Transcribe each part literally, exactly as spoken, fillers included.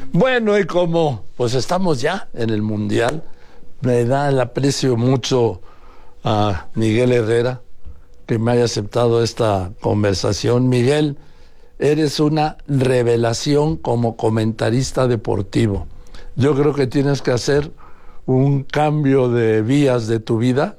Bueno, y como pues estamos ya en el Mundial, me da el aprecio mucho a Miguel Herrera que me haya aceptado esta conversación. Miguel, eres una revelación como comentarista deportivo. Yo creo que tienes que hacer un cambio de vías de tu vida,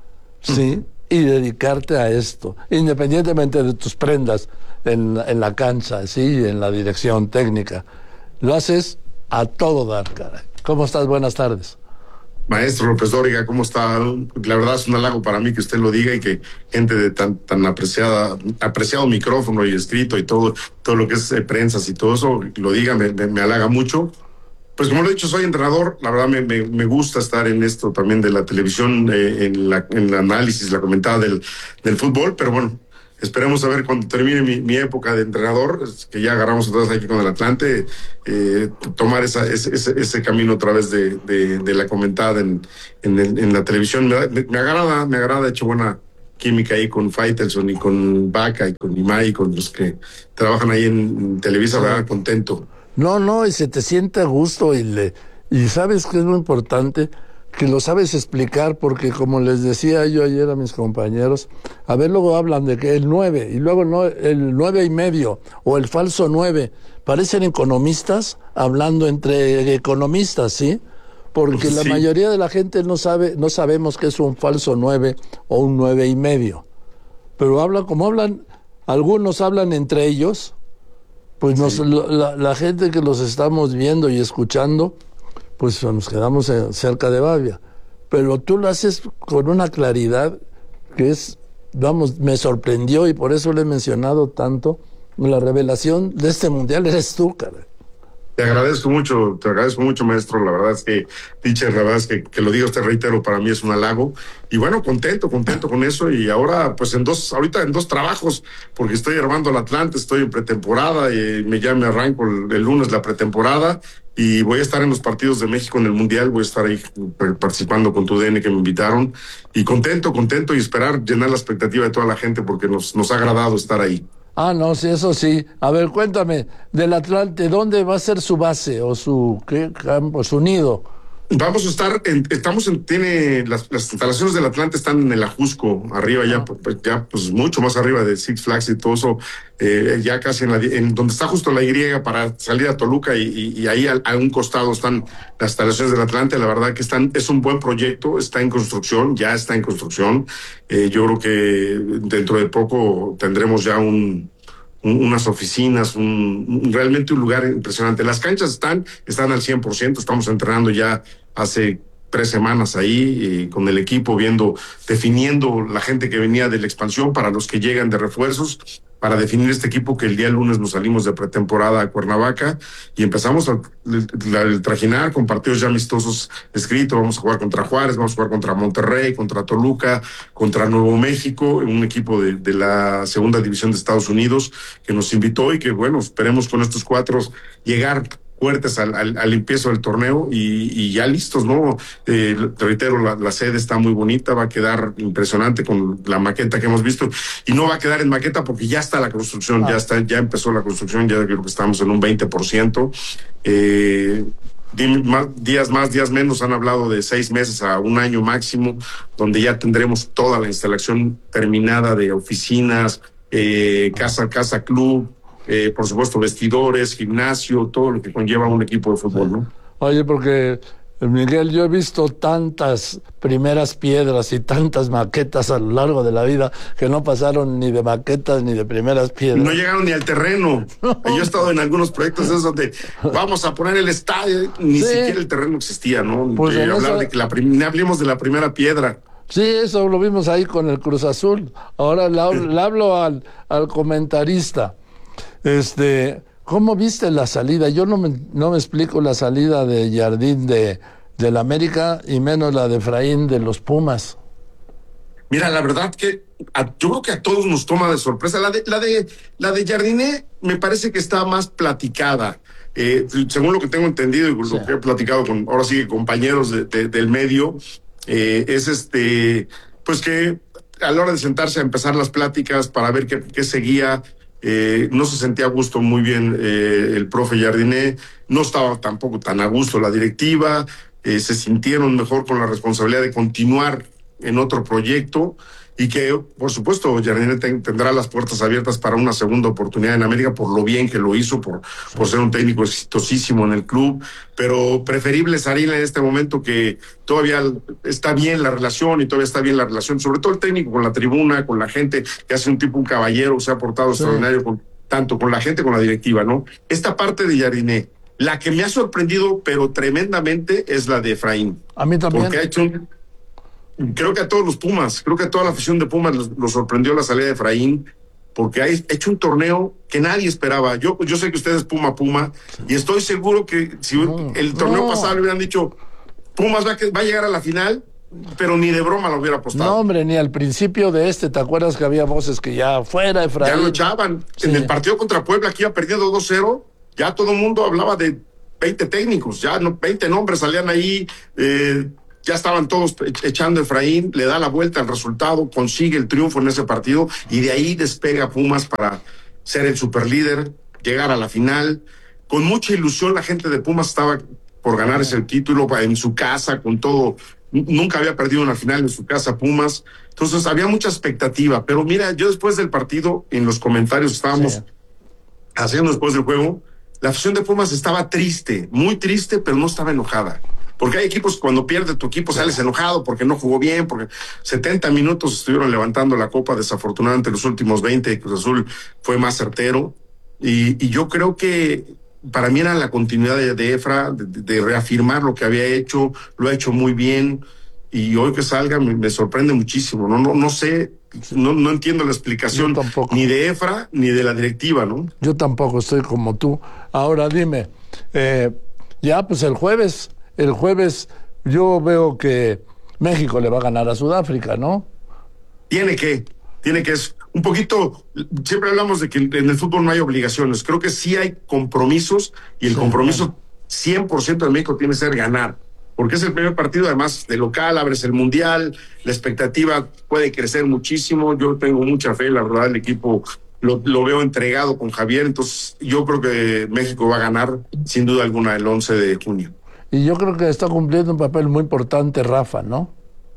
¿sí? Y dedicarte a esto, independientemente de tus prendas en, en la cancha, ¿sí? En la dirección técnica. Lo haces a todo dar, caray. ¿Cómo estás? Buenas tardes. Maestro López Dóriga, ¿cómo está? La verdad es un halago para mí que usted lo diga y que gente de tan tan apreciada, apreciado micrófono y escrito y todo, todo lo que es eh, prensas y todo eso, lo diga, me, me, me halaga mucho. Pues como lo he dicho, soy entrenador, la verdad me, me, me gusta estar en esto también de la televisión, eh, en, la, en el análisis, la comentada del, del fútbol, pero bueno, esperemos a ver cuando termine mi, mi época de entrenador, que ya agarramos otra vez aquí con el Atlante, eh, tomar esa, ese, ese, ese camino otra vez de, de, de la comentada en, en, en la televisión. Me, me, me agrada, me agrada, he hecho buena química ahí con Faitelson y con Vaca y con Imai y con los que trabajan ahí en, en Televisa, ¿verdad? Contento. No, no, y se te siente a gusto y le y sabes que es muy importante que lo sabes explicar, porque como les decía yo ayer a mis compañeros, a ver, luego hablan de que el nueve y luego no, el nueve y medio o el falso nueve, parecen economistas hablando entre economistas, ¿sí? Porque sí. La mayoría de la gente no sabe, no sabemos qué es un falso nueve o un nueve y medio, pero hablan como hablan, algunos hablan entre ellos. Pues nos, sí. la, la gente que los estamos viendo y escuchando, pues nos quedamos cerca de Bavia. Pero tú lo haces con una claridad que es, vamos, me sorprendió y por eso le he mencionado tanto. La revelación de este mundial eres tú, cara. Te agradezco mucho, te agradezco mucho, maestro. La verdad es que, teacher, la verdad es que, que lo digo, te reitero, para mí es un halago. Y bueno, contento, contento con eso. Y ahora, pues en dos, ahorita en dos trabajos, porque estoy armando el Atlante, estoy en pretemporada y me ya me arranco el, el lunes la pretemporada. Y voy a estar en los partidos de México en el Mundial, voy a estar ahí participando con tu D N que me invitaron. Y contento, contento y esperar llenar la expectativa de toda la gente porque nos, nos ha agradado estar ahí. Ah, no, sí, eso sí. A ver, cuéntame, del Atlante, ¿dónde va a ser su base o su qué campo, su nido? Vamos a estar, en, estamos en, tiene, las, las instalaciones del Atlante están en el Ajusco, arriba ya, pues, ya, pues mucho más arriba de Six Flags y todo eso, eh, ya casi en la, en donde está justo la Y para salir a Toluca y, y, y ahí a, a un costado están las instalaciones del Atlante. La verdad que están, es un buen proyecto, está en construcción, ya está en construcción. Eh, yo creo que dentro de poco tendremos ya un, unas oficinas, un, un, realmente un lugar impresionante. Las canchas están, están al cien por ciento, estamos entrenando ya hace tres semanas ahí eh, con el equipo, viendo, definiendo la gente que venía de la expansión para los que llegan de refuerzos, para definir este equipo que el día lunes nos salimos de pretemporada a Cuernavaca y empezamos a, a, a trajinar con partidos ya amistosos escritos. Vamos a jugar contra Juárez, vamos a jugar contra Monterrey, contra Toluca, contra Nuevo México, un equipo de, de la segunda división de Estados Unidos que nos invitó y que bueno, esperemos con estos cuatro llegar fuertes al, al, al empiezo del torneo y, y ya listos, ¿no? Eh, te reitero, la, la sede está muy bonita, va a quedar impresionante con la maqueta que hemos visto y no va a quedar en maqueta porque ya está la construcción, ah. ya está, ya empezó la construcción, ya creo que estamos en un veinte por ciento. Eh, días más, días menos, han hablado de seis meses a un año máximo, donde ya tendremos toda la instalación terminada de oficinas, eh, casa, casa club, Eh, por supuesto, vestidores, gimnasio, todo lo que conlleva un equipo de fútbol, ¿no? Oye, porque, Miguel, yo he visto tantas primeras piedras y tantas maquetas a lo largo de la vida que no pasaron ni de maquetas ni de primeras piedras. No llegaron ni al terreno. No. Yo he estado en algunos proyectos esos donde vamos a poner el estadio, ni sí. siquiera el terreno existía, ¿no? Pues de hablar eso... de que la prim... hablemos de la primera piedra. Sí, eso lo vimos ahí con el Cruz Azul. Ahora le, le hablo al, al comentarista. Este, ¿cómo viste la salida? Yo no me, no me explico la salida de Jardín de del América y menos la de Efraín de los Pumas. Mira, la verdad que a, yo creo que a todos nos toma de sorpresa. La de la de la de Jardiné me parece que está más platicada. Eh, según lo que tengo entendido y sí. lo que he platicado con ahora sí compañeros de, de, del medio, eh, es este, pues que a la hora de sentarse a empezar las pláticas para ver qué, qué seguía. Eh, no se sentía a gusto muy bien eh, el profe Jardiné, no estaba tampoco tan a gusto la directiva, eh, se sintieron mejor con la responsabilidad de continuar en otro proyecto y que, por supuesto, Jardiné ten, tendrá las puertas abiertas para una segunda oportunidad en América por lo bien que lo hizo, por, por ser un técnico exitosísimo en el club, pero preferible Sarina en este momento, que todavía está bien la relación y todavía está bien la relación, sobre todo el técnico con la tribuna, con la gente, que hace un tipo, un caballero, se ha portado sí. extraordinario con, tanto con la gente, con la directiva, ¿no? Esta parte de Jardiné, la que me ha sorprendido, pero tremendamente, es la de Efraín. A mí también. Porque ha hecho un... Creo que a todos los Pumas, creo que a toda la afición de Pumas los, los sorprendió la salida de Efraín, porque ha hecho un torneo que nadie esperaba. Yo, yo sé que ustedes Puma Puma, y estoy seguro que si no, el torneo no. pasado le hubieran dicho, Pumas va, va a llegar a la final, pero ni de broma lo hubiera apostado. No, hombre, ni al principio de este, ¿te acuerdas que había voces que ya fuera Efraín? Ya lo echaban. Sí. En el partido contra Puebla, que iba perdiendo dos cero, ya todo el mundo hablaba de veinte técnicos, ya no, veinte nombres salían ahí, eh, ya estaban todos echando a Efraín, le da la vuelta al resultado, consigue el triunfo en ese partido y de ahí despega Pumas para ser el superlíder, llegar a la final. Con mucha ilusión la gente de Pumas estaba por ganar ese título en su casa, con todo. Nunca había perdido una final en su casa Pumas. Entonces había mucha expectativa. Pero mira, yo después del partido, en los comentarios estábamos sí. haciendo después del juego, la afición de Pumas estaba triste, muy triste, pero no estaba enojada. Porque hay equipos, cuando pierde tu equipo sales enojado porque no jugó bien, porque setenta minutos estuvieron levantando la copa, desafortunadamente los últimos veinte, Cruz Azul fue más certero. Y, y yo creo que para mí era la continuidad de, de Efra, de, de reafirmar lo que había hecho, lo ha hecho muy bien. Y hoy que salga me, me sorprende muchísimo. No, no, no sé, no, no entiendo la explicación ni de Efra ni de la directiva, ¿no? Yo tampoco estoy como tú. Ahora dime, eh, ya pues el jueves... El jueves yo veo que México le va a ganar a Sudáfrica, ¿no? Tiene que, tiene que, es un poquito, siempre hablamos de que en el fútbol no hay obligaciones, creo que sí hay compromisos y el sí, compromiso bueno. cien por ciento de México tiene que ser ganar, porque es el primer partido, además de local, abres el Mundial, la expectativa puede crecer muchísimo, yo tengo mucha fe, la verdad, el equipo lo, lo veo entregado con Javier, entonces yo creo que México va a ganar sin duda alguna el once de junio. Y yo creo que está cumpliendo un papel muy importante Rafa, ¿no?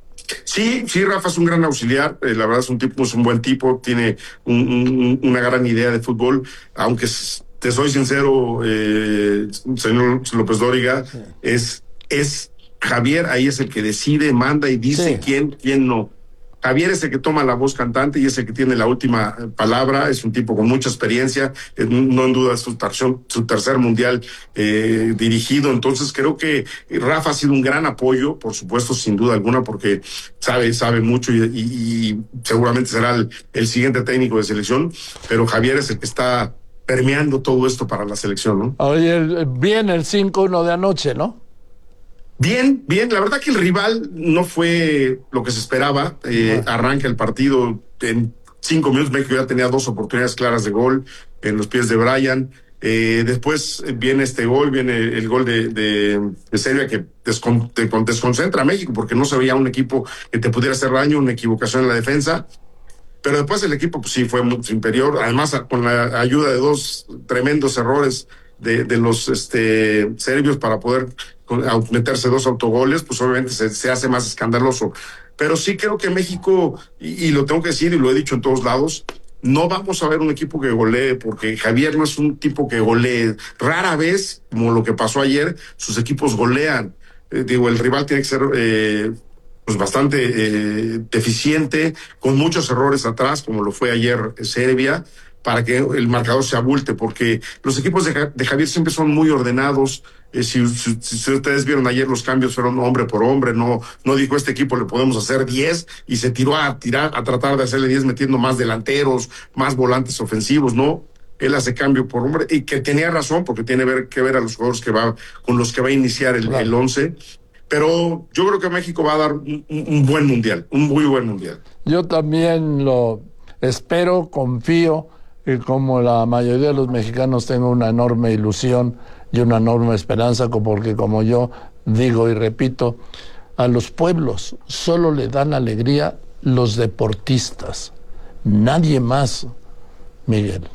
Sí, sí, Rafa es un gran auxiliar, eh, la verdad es un tipo, es un buen tipo, tiene un, un, una gran idea de fútbol, aunque te soy sincero, eh, señor López Dóriga, sí. es, es Javier, ahí es el que decide, manda y dice sí. quién, quién no. Javier es el que toma la voz cantante y es el que tiene la última palabra, es un tipo con mucha experiencia, no en duda es su tercer, su tercer mundial eh, dirigido, entonces creo que Rafa ha sido un gran apoyo, por supuesto, sin duda alguna, porque sabe, sabe mucho y, y, y seguramente será el, el siguiente técnico de selección, pero Javier es el que está permeando todo esto para la selección, ¿no? Oye, bien el cinco uno de anoche, ¿no? Bien, bien, la verdad que el rival no fue lo que se esperaba, eh, bueno. arranca el partido en cinco minutos, México ya tenía dos oportunidades claras de gol en los pies de Brian, eh, después viene este gol, viene el gol de, de, de Serbia que descon, te, desconcentra a México porque no se veía un equipo que te pudiera hacer daño, una equivocación en la defensa, pero después el equipo pues sí fue mucho inferior, además con la ayuda de dos tremendos errores de, de los este, serbios para poder meterse dos autogoles, pues obviamente se, se hace más escandaloso. Pero sí creo que México, y, y lo tengo que decir y lo he dicho en todos lados, no vamos a ver un equipo que golee, porque Javier no es un tipo que golee. Rara vez, como lo que pasó ayer, sus equipos golean. Eh, digo, el rival tiene que ser eh, pues bastante eh, deficiente, con muchos errores atrás, como lo fue ayer Serbia, para que el marcador se abulte, porque los equipos de, de Javier siempre son muy ordenados. Eh, si, si, si ustedes vieron ayer, los cambios fueron hombre por hombre, no, no dijo este equipo le podemos hacer diez y se tiró a tirar, a tratar de hacerle diez metiendo más delanteros, más volantes ofensivos, no. Él hace cambio por hombre, y que tenía razón, porque tiene ver, que ver a los jugadores que va, con los que va a iniciar el, claro. el once. Pero yo creo que México va a dar un, un buen mundial, un muy buen mundial. Yo también lo espero, confío, y como la mayoría de los mexicanos tengo una enorme ilusión y una enorme esperanza, porque como yo digo y repito, a los pueblos solo le dan alegría los deportistas, nadie más, Miguel.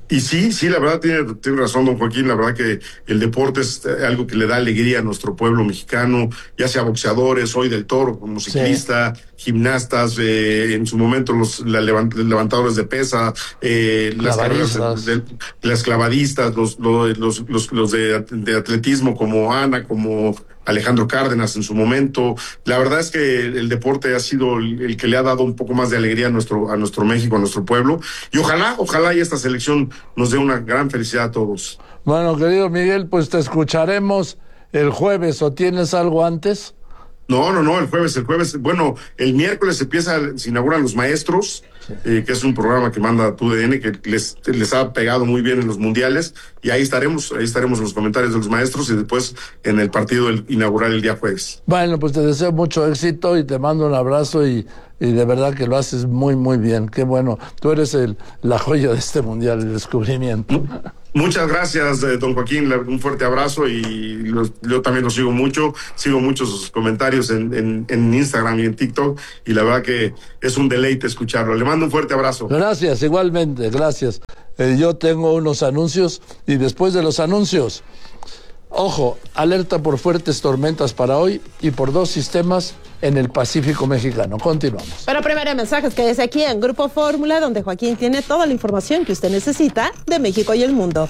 Y sí, sí, la verdad tiene, tiene razón don Joaquín, la verdad que el deporte es algo que le da alegría a nuestro pueblo mexicano, ya sea boxeadores, hoy del Toro, como ciclista, sí. gimnastas, eh, en su momento los la levant, levantadores de pesa, eh, las carreras de, de, las clavadistas, los, los, los, los, los de, de atletismo como Ana, como Alejandro Cárdenas en su momento. La verdad es que el deporte ha sido el, el que le ha dado un poco más de alegría a nuestro, a nuestro México, a nuestro pueblo. Y ojalá, ojalá y esta selección nos dé una gran felicidad a todos. Bueno, querido Miguel, pues te escucharemos el jueves, ¿o tienes algo antes? No, no, no, el jueves, el jueves, bueno, el miércoles empieza, se inauguran Los Maestros, sí. eh, que es un programa que manda T U D N, que les, les ha pegado muy bien en los mundiales, y ahí estaremos, ahí estaremos en los comentarios de Los Maestros y después en el partido el, inaugural el día jueves. Bueno, pues te deseo mucho éxito y te mando un abrazo y, y de verdad que lo haces muy, muy bien. Qué bueno, tú eres el, la joya de este mundial, el descubrimiento. Muchas gracias, eh, don Joaquín, un fuerte abrazo y los, yo también lo sigo mucho, sigo muchos sus comentarios en, en, en Instagram y en TikTok y la verdad que es un deleite escucharlo. Le mando un fuerte abrazo. Gracias, igualmente, gracias. Eh, yo tengo unos anuncios y después de los anuncios, ojo, alerta por fuertes tormentas para hoy y por dos sistemas en el Pacífico mexicano. Continuamos. Pero primero mensajes que es aquí en Grupo Fórmula, donde Joaquín tiene toda la información que usted necesita de México y el mundo.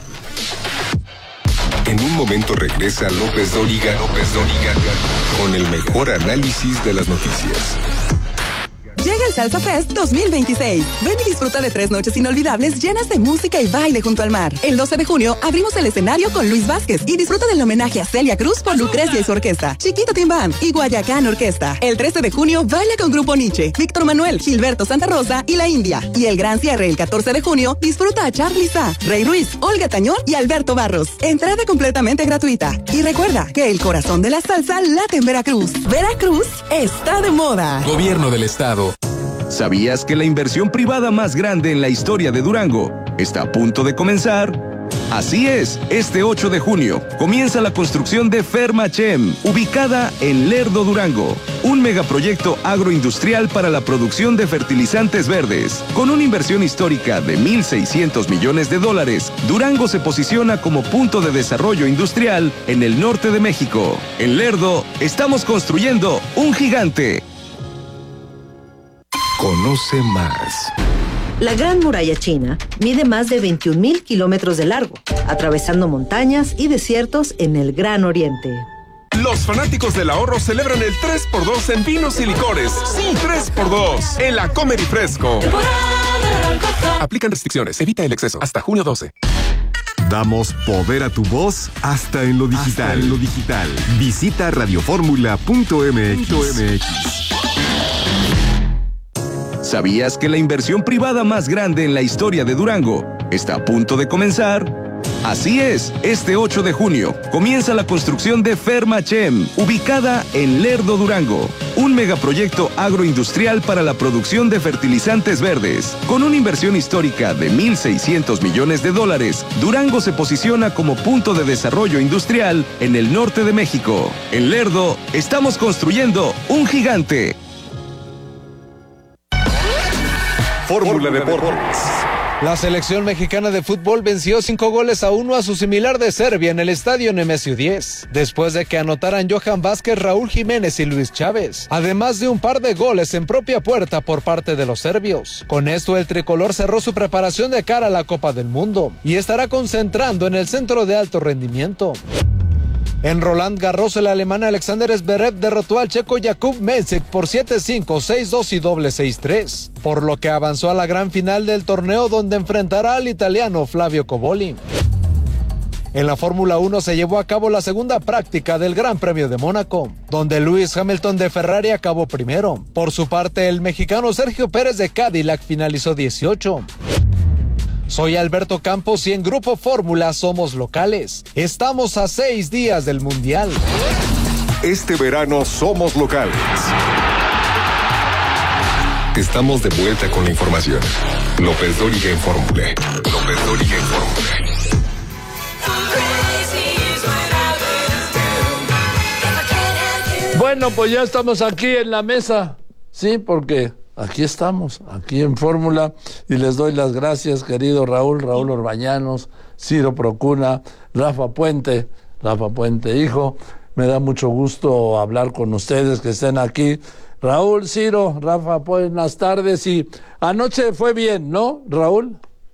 En un momento regresa López Dóriga, López Dóriga, con el mejor análisis de las noticias. Llega el Salsa Fest dos mil veintiséis. Ven y disfruta de tres noches inolvidables llenas de música y baile junto al mar. El doce de junio abrimos el escenario con Luis Vázquez y disfruta del homenaje a Celia Cruz por Lucrecia y su orquesta, Chiquito Tim Band y Guayacán Orquesta. El trece de junio baila con Grupo Nietzsche, Víctor Manuel, Gilberto Santa Rosa y La India. Y el gran cierre el catorce de junio disfruta a Charly Sá, Rey Ruiz, Olga Tañón y Alberto Barros. Entrada completamente gratuita. Y recuerda que el corazón de la salsa late en Veracruz. Veracruz está de moda. Gobierno del Estado. ¿Sabías que la inversión privada más grande en la historia de Durango está a punto de comenzar? Así es, este ocho de junio comienza la construcción de Fermachem, ubicada en Lerdo, Durango, un megaproyecto agroindustrial para la producción de fertilizantes verdes. Con una inversión histórica de mil seiscientos millones de dólares, Durango se posiciona como punto de desarrollo industrial en el norte de México. En Lerdo, estamos construyendo un gigante. Conoce más. La Gran Muralla China mide más de veintiún mil kilómetros de largo, atravesando montañas y desiertos en el Gran Oriente. Los fanáticos del ahorro celebran el tres por dos en vinos y licores. Sí, tres por dos en la Comer y Fresco. Aplican restricciones, evita el exceso. Hasta junio doce. Damos poder a tu voz hasta en lo digital. Hasta en lo digital. Visita radioformula punto m x. ¿Sabías que la inversión privada más grande en la historia de Durango está a punto de comenzar? Así es, este ocho de junio comienza la construcción de Fermachem, ubicada en Lerdo, Durango, un megaproyecto agroindustrial para la producción de fertilizantes verdes. Con una inversión histórica de mil seiscientos millones de dólares, Durango se posiciona como punto de desarrollo industrial en el norte de México. En Lerdo, estamos construyendo un gigante. Fórmula Deportes. La selección mexicana de fútbol venció cinco goles a uno a su similar de Serbia en el estadio Nemesio diez, después de que anotaran Johan Vázquez, Raúl Jiménez y Luis Chávez, además de un par de goles en propia puerta por parte de los serbios. Con esto el tricolor cerró su preparación de cara a la Copa del Mundo y estará concentrando en el centro de alto rendimiento. En Roland Garros, el alemán Alexander Zverev derrotó al checo Jakub Mensik por siete cinco, seis dos y doble seis tres, por lo que avanzó a la gran final del torneo donde enfrentará al italiano Flavio Cobolli. En la Fórmula uno se llevó a cabo la segunda práctica del Gran Premio de Mónaco, donde Lewis Hamilton de Ferrari acabó primero. Por su parte, el mexicano Sergio Pérez de Cadillac finalizó dieciocho. Soy Alberto Campos y en Grupo Fórmula somos locales. Estamos a seis días del Mundial. Este verano somos locales. Estamos de vuelta con la información. López Dóriga en Fórmula. López Dóriga en Fórmula. Bueno, pues ya estamos aquí en la mesa. Sí, porque aquí estamos, aquí en Fórmula, y les doy las gracias, querido Raúl, Raúl Orbañanos, Ciro Procuna, Rafa Puente, Rafa Puente, hijo, me da mucho gusto hablar con ustedes, que estén aquí. Raúl, Ciro, Rafa, buenas tardes, y anoche fue bien, ¿no, Raúl?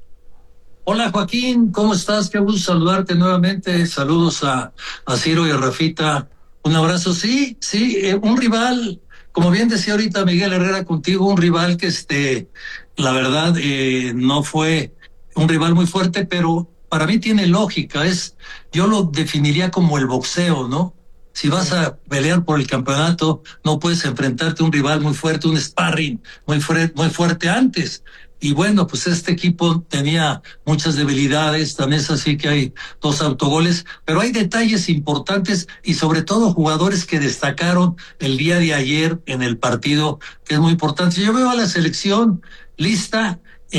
Hola Joaquín, ¿cómo estás? Qué gusto saludarte nuevamente. Saludos a, a Ciro y a Rafita. Un abrazo. Sí, sí, eh, un rival, como bien decía ahorita Miguel Herrera contigo, un rival que este, la verdad, eh, no fue un rival muy fuerte, pero para mí tiene lógica. Es, yo lo definiría como el boxeo, ¿no? Si vas a pelear por el campeonato, no puedes enfrentarte a un rival muy fuerte, un sparring muy fuerte, muy fuerte antes. Y bueno, pues este equipo tenía muchas debilidades, tan es así que hay dos autogoles, pero hay detalles importantes y sobre todo jugadores que destacaron el día de ayer en el partido, que es muy importante. Yo veo a la selección lista,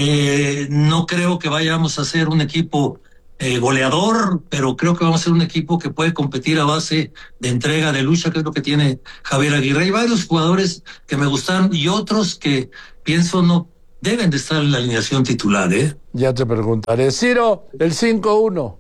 eh, no creo que vayamos a ser un equipo eh, goleador, pero creo que vamos a ser un equipo que puede competir a base de entrega, de lucha, que es lo que tiene Javier Aguirre. Hay varios jugadores que me gustaron y otros que pienso no deben de estar en la alineación titular, ¿eh? Ya te preguntaré. Ciro, el cinco uno.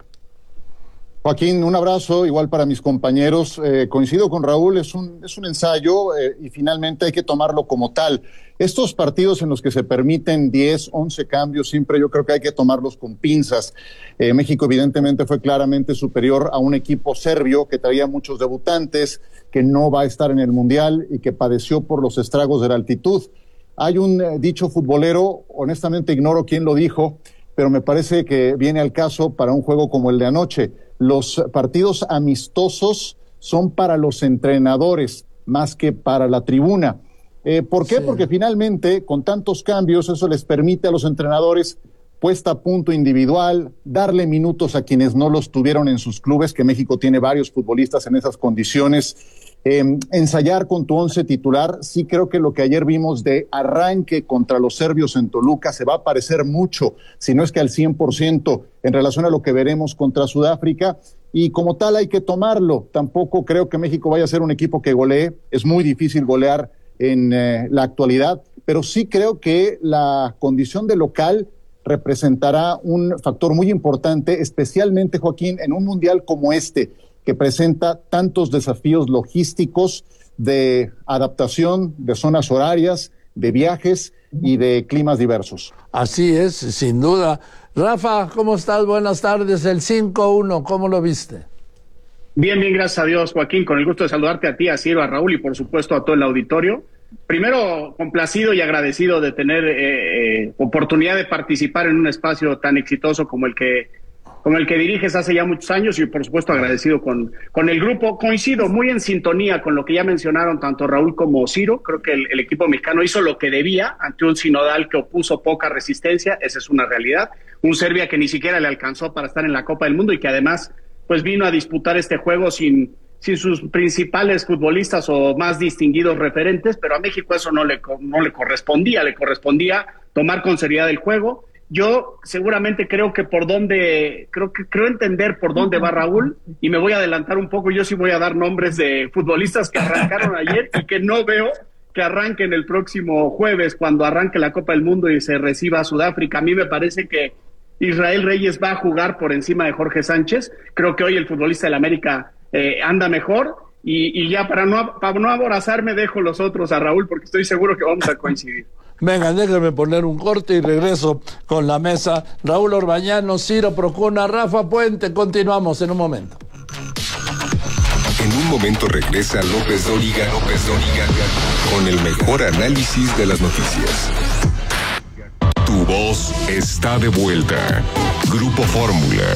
Joaquín, un abrazo, igual para mis compañeros. Eh, coincido con Raúl, es un, es un ensayo eh, y finalmente hay que tomarlo como tal. Estos partidos en los que se permiten diez, once cambios, siempre yo creo que hay que tomarlos con pinzas. Eh, México evidentemente fue claramente superior a un equipo serbio que traía muchos debutantes, que no va a estar en el Mundial y que padeció por los estragos de la altitud. Hay un eh, dicho futbolero, honestamente ignoro quién lo dijo, pero me parece que viene al caso para un juego como el de anoche. Los partidos amistosos son para los entrenadores más que para la tribuna. Eh, ¿Por qué? Sí. Porque finalmente, con tantos cambios, eso les permite a los entrenadores puesta a punto individual, darle minutos a quienes no los tuvieron en sus clubes, que México tiene varios futbolistas en esas condiciones. Eh, ensayar con tu once titular, sí creo que lo que ayer vimos de arranque contra los serbios en Toluca se va a parecer mucho, si no es que al cien por ciento en relación a lo que veremos contra Sudáfrica, y como tal hay que tomarlo. Tampoco creo que México vaya a ser un equipo que golee, es muy difícil golear en eh, la actualidad, pero sí creo que la condición de local representará un factor muy importante, especialmente, Joaquín, en un mundial como este, que presenta tantos desafíos logísticos de adaptación, de zonas horarias, de viajes y de climas diversos. Así es, sin duda. Rafa, ¿cómo estás? Buenas tardes. El cinco uno, ¿cómo lo viste? Bien, bien, gracias a Dios, Joaquín. Con el gusto de saludarte a ti, a Ciro, a Raúl y por supuesto a todo el auditorio. Primero, complacido y agradecido de tener eh, eh, oportunidad de participar en un espacio tan exitoso como el que como el que diriges hace ya muchos años y por supuesto agradecido con, con el grupo. Coincido muy en sintonía con lo que ya mencionaron tanto Raúl como Ciro. Creo que el, el equipo mexicano hizo lo que debía ante un sinodal que opuso poca resistencia, esa es una realidad. Un Serbia que ni siquiera le alcanzó para estar en la Copa del Mundo y que además pues vino a disputar este juego sin, sin sus principales futbolistas o más distinguidos referentes, pero a México eso no le, no le correspondía, le correspondía tomar con seriedad el juego. Yo seguramente creo que por dónde, creo que creo entender por dónde va Raúl y me voy a adelantar un poco. Yo sí voy a dar nombres de futbolistas que arrancaron ayer y que no veo que arranquen el próximo jueves cuando arranque la Copa del Mundo y se reciba a Sudáfrica. A mí me parece que Israel Reyes va a jugar por encima de Jorge Sánchez. Creo que hoy el futbolista del América eh, anda mejor y, y ya para no, para no aborazarme dejo los otros a Raúl porque estoy seguro que vamos a coincidir. Venga, déjame poner un corte y regreso con la mesa. Raúl Orbañanos, Ciro Procuna, Rafa Puente. Continuamos en un momento. En un momento regresa López Dóriga, López Dóriga, con el mejor análisis de las noticias. Tu voz está de vuelta. Grupo Fórmula.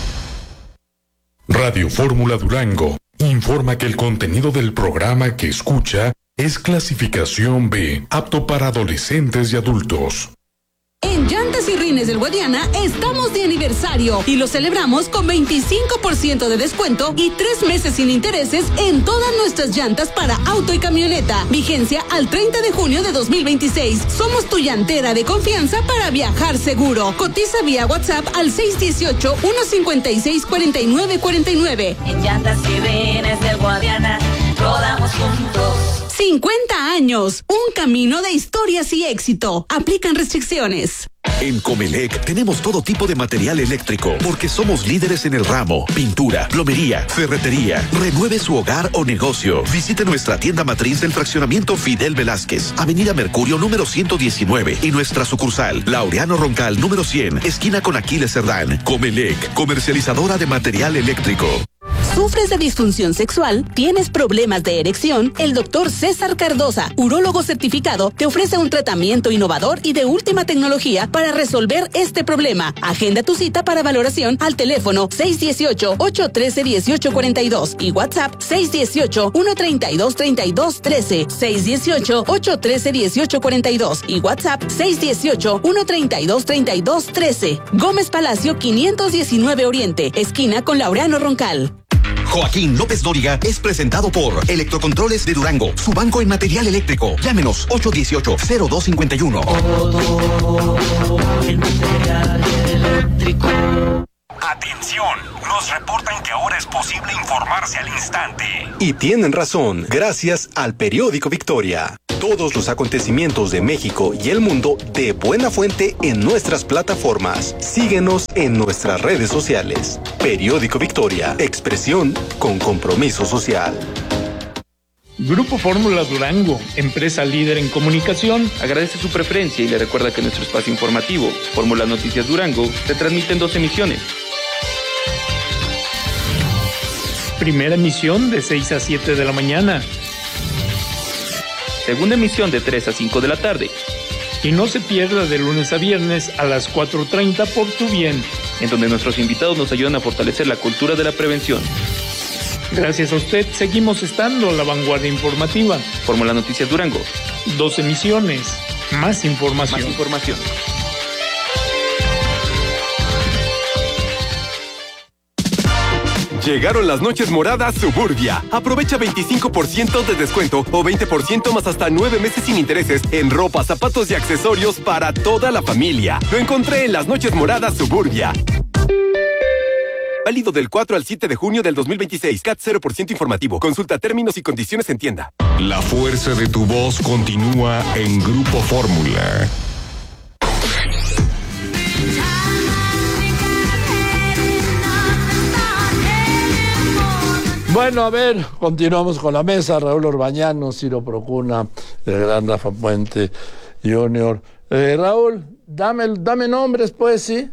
Radio Fórmula Durango informa que el contenido del programa que escucha es clasificación B, apto para adolescentes y adultos. En Llantas y Rines del Guadiana estamos de aniversario y lo celebramos con veinticinco por ciento de descuento y tres meses sin intereses en todas nuestras llantas para auto y camioneta. Vigencia al treinta de junio de dos mil veintiséis. Somos tu llantera de confianza para viajar seguro. Cotiza vía WhatsApp al seis uno ocho, uno cinco seis, cuatro nueve cuatro nueve. En Llantas y Rines del Guadiana rodamos juntos. cincuenta años, un camino de historias y éxito. Aplican restricciones. En Comelec tenemos todo tipo de material eléctrico porque somos líderes en el ramo: pintura, plomería, ferretería. Renueve su hogar o negocio. Visite nuestra tienda matriz del fraccionamiento Fidel Velázquez, Avenida Mercurio número ciento diecinueve, y nuestra sucursal Laureano Roncal número cien, esquina con Aquiles Cerdán. Comelec, comercializadora de material eléctrico. ¿Sufres de disfunción sexual? ¿Tienes problemas de erección? El doctor César Cardosa, urólogo certificado, te ofrece un tratamiento innovador y de última tecnología para resolver este problema. Agenda tu cita para valoración al teléfono seis uno ocho, ocho uno tres, uno ocho cuatro dos y WhatsApp seis uno ocho, uno tres dos, tres dos uno tres, seis uno ocho, ocho uno tres, uno ocho cuatro dos y WhatsApp seis uno ocho, uno tres dos, tres dos uno tres. Gómez Palacio quinientos diecinueve Oriente, esquina con Laureano Roncal. Joaquín López Dóriga es presentado por Electrocontroles de Durango, su banco en material eléctrico. Llámenos ocho uno ocho, cero dos cinco uno. El material eléctrico. Atención, nos reportan que ahora es posible informarse al instante. Y tienen razón, gracias al periódico Victoria. Todos los acontecimientos de México y el mundo de buena fuente en nuestras plataformas. Síguenos en nuestras redes sociales. Periódico Victoria, expresión con compromiso social. Grupo Fórmula Durango, empresa líder en comunicación, agradece su preferencia y le recuerda que nuestro espacio informativo, Fórmula Noticias Durango, se transmite en dos emisiones. Primera emisión de seis a siete de la mañana. Segunda emisión de tres a cinco de la tarde. Y no se pierda de lunes a viernes a las cuatro treinta por Tu Bien, en donde nuestros invitados nos ayudan a fortalecer la cultura de la prevención. Gracias a usted, seguimos estando a la vanguardia informativa. Fórmula Noticias Durango. Dos emisiones, más información. Más información. Llegaron las noches moradas Suburbia. Aprovecha veinticinco por ciento de descuento o veinte por ciento más hasta nueve meses sin intereses en ropa, zapatos y accesorios para toda la familia. Lo encontré en las noches moradas Suburbia. Válido del cuatro al siete de junio del dos mil veintiséis. C A T cero por ciento informativo. Consulta términos y condiciones en tienda. La fuerza de tu voz continúa en Grupo Fórmula. Bueno, a ver, continuamos con la mesa. Raúl Orbañano, Ciro Procuna, el gran Rafa Puente Junior. Eh, Raúl, dame, dame nombres, pues, ¿sí?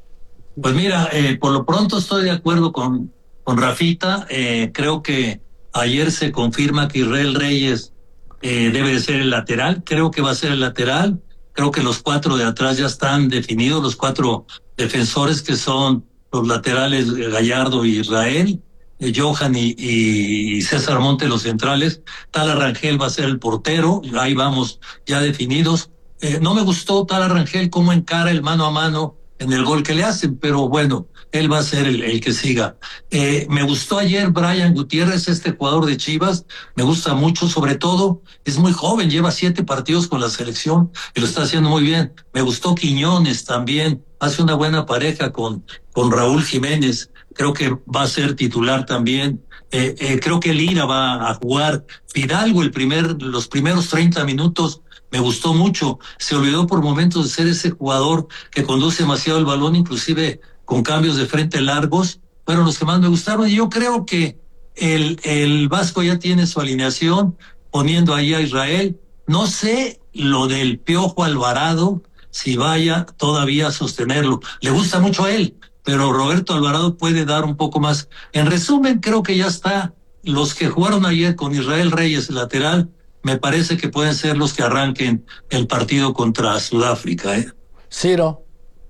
Pues mira, eh, por lo pronto estoy de acuerdo con, con Rafita. Eh, creo que ayer se confirma que Israel Reyes eh, debe de ser el lateral. Creo que va a ser el lateral. Creo que los cuatro de atrás ya están definidos, los cuatro defensores que son los laterales Gallardo y Israel. Johan y, y César Monte los centrales. Tala Rangel va a ser el portero. Ahí vamos ya definidos. Eh, no me gustó Tala Rangel cómo encara el mano a mano en el gol que le hacen, pero bueno, él va a ser el, el que siga. Eh, me gustó ayer Brian Gutiérrez, este jugador de Chivas, me gusta mucho, sobre todo, es muy joven, lleva siete partidos con la selección y lo está haciendo muy bien. Me gustó Quiñones también, hace una buena pareja con, con Raúl Jiménez, creo que va a ser titular también. Eh, eh, creo que Lira va a jugar. Fidalgo, el primer, los primeros treinta minutos, me gustó mucho. Se olvidó por momentos de ser ese jugador que conduce demasiado el balón, inclusive con cambios de frente largos. Fueron los que más me gustaron. Y yo creo que el, el Vasco ya tiene su alineación, poniendo ahí a Israel. No sé lo del Piojo Alvarado, si vaya todavía a sostenerlo. Le gusta mucho a él, pero Roberto Alvarado puede dar un poco más. En resumen, creo que ya está. Los que jugaron ayer con Israel Reyes lateral, me parece que pueden ser los que arranquen el partido contra Sudáfrica, ¿eh? Ciro.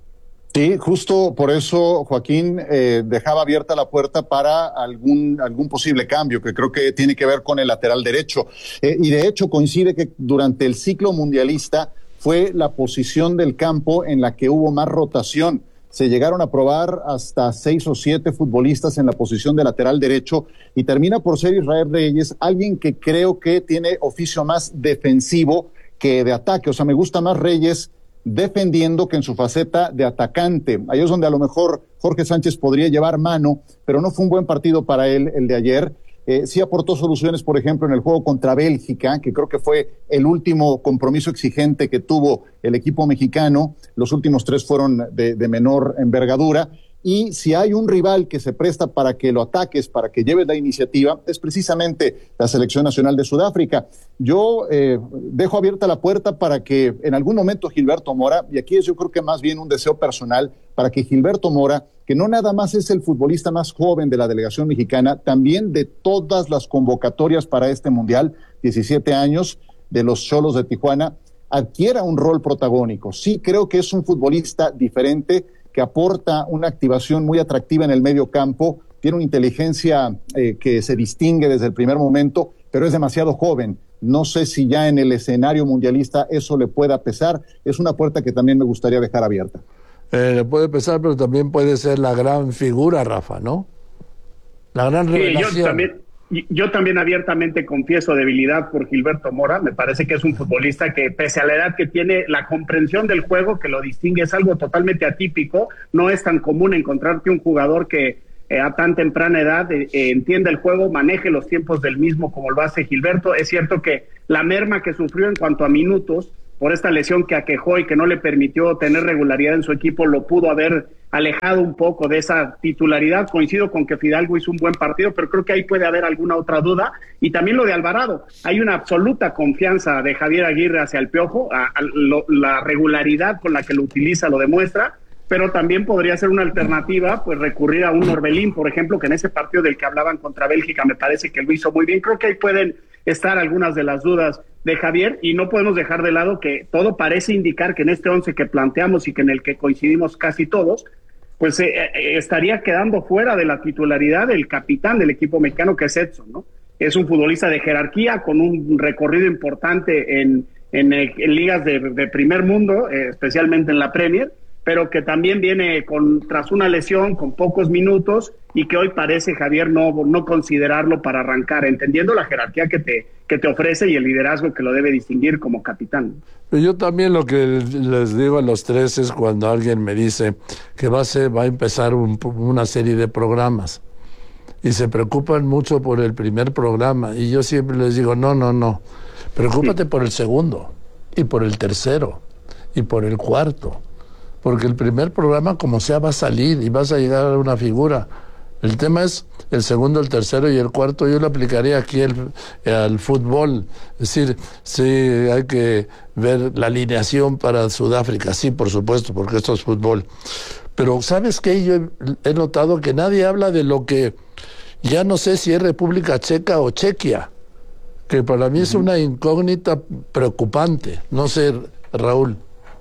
Sí, justo por eso Joaquín eh, dejaba abierta la puerta para algún, algún posible cambio, que creo que tiene que ver con el lateral derecho. Eh, y de hecho coincide que durante el ciclo mundialista fue la posición del campo en la que hubo más rotación. Se llegaron a probar hasta seis o siete futbolistas en la posición de lateral derecho y termina por ser Israel Reyes, alguien que creo que tiene oficio más defensivo que de ataque. O sea, me gusta más Reyes defendiendo que en su faceta de atacante. Ahí es donde a lo mejor Jorge Sánchez podría llevar mano, pero no fue un buen partido para él el de ayer. Eh, sí aportó soluciones, por ejemplo, en el juego contra Bélgica, que creo que fue el último compromiso exigente que tuvo el equipo mexicano. Los últimos tres fueron de, de menor envergadura. Y si hay un rival que se presta para que lo ataques, para que lleves la iniciativa, es precisamente la Selección Nacional de Sudáfrica. Yo eh, dejo abierta la puerta para que en algún momento Gilberto Mora, y aquí es yo creo que más bien un deseo personal, para que Gilberto Mora, que no nada más es el futbolista más joven de la delegación mexicana, también de todas las convocatorias para este Mundial, diecisiete años, de los Xolos de Tijuana, adquiera un rol protagónico. Sí creo que es un futbolista diferente, que aporta una activación muy atractiva en el medio campo, tiene una inteligencia eh, que se distingue desde el primer momento, pero es demasiado joven. No sé si ya en el escenario mundialista eso le pueda pesar. Es una puerta que también me gustaría dejar abierta. Eh, le puede pesar, pero también puede ser la gran figura, Rafa, ¿no? La gran revelación. Sí, yo también, yo también abiertamente confieso debilidad por Gilberto Mora. Me parece que es un futbolista que, pese a la edad que tiene, la comprensión del juego que lo distingue es algo totalmente atípico. No es tan común encontrarte un jugador que eh, a tan temprana edad eh, eh, entienda el juego, maneje los tiempos del mismo como lo hace Gilberto. Es cierto que la merma que sufrió en cuanto a minutos por esta lesión que aquejó y que no le permitió tener regularidad en su equipo, lo pudo haber alejado un poco de esa titularidad. Coincido con que Fidalgo hizo un buen partido, pero creo que ahí puede haber alguna otra duda. Y también lo de Alvarado. Hay una absoluta confianza de Javier Aguirre hacia el Piojo, a, a, lo, la regularidad con la que lo utiliza lo demuestra, pero también podría ser una alternativa, pues recurrir a un Orbelín, por ejemplo, que en ese partido del que hablaban contra Bélgica me parece que lo hizo muy bien. Creo que ahí pueden estar algunas de las dudas de Javier, y no podemos dejar de lado que todo parece indicar que en este once que planteamos y que en el que coincidimos casi todos, pues eh, eh, estaría quedando fuera de la titularidad el capitán del equipo mexicano, que es Edson, ¿no? Es un futbolista de jerarquía con un recorrido importante en, en, en ligas de, de primer mundo, eh, especialmente en la Premier, pero que también viene con tras una lesión, con pocos minutos, y que hoy parece, Javier, no, no considerarlo para arrancar, entendiendo la jerarquía que te, que te ofrece y el liderazgo que lo debe distinguir como capitán. Yo también lo que les digo a los tres es cuando alguien me dice que va a, ser, va a empezar un, una serie de programas y se preocupan mucho por el primer programa, y yo siempre les digo, no, no, no, preocúpate sí. por el segundo, y por el tercero, y por el cuarto, porque el primer programa como sea va a salir y vas a llegar a una figura. El tema es el segundo, el tercero y el cuarto. Yo lo aplicaría aquí el, al fútbol. Es decir, sí hay que ver la alineación para Sudáfrica, sí, por supuesto, porque esto es fútbol. Pero ¿sabes qué? Yo he, he notado que nadie habla de lo que ya no sé si es República Checa o Chequia, que para mí uh-huh. es una incógnita preocupante. No sé, Raúl.